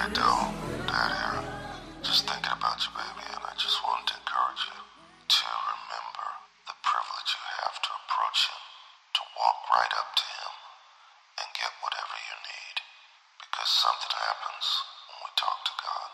Adele, Dad here. Just thinking about you, baby, and I just wanted to encourage you to remember the privilege you have to approach him, to walk right up to him and get whatever you need. Because something happens when we talk to God.